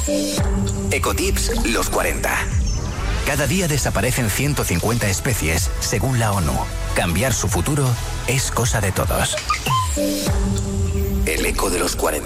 Ecotips los 40. Cada día desaparecen 150 especies, según la ONU. Cambiar su futuro es cosa de todos. El eco de los 40.